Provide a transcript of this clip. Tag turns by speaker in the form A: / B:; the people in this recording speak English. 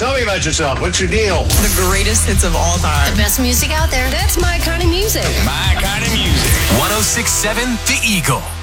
A: Tell me about yourself. What's your deal?
B: The greatest hits of all time.
C: The best music out there. That's my kind of music.
D: My kind of music. 106.7 The Eagle.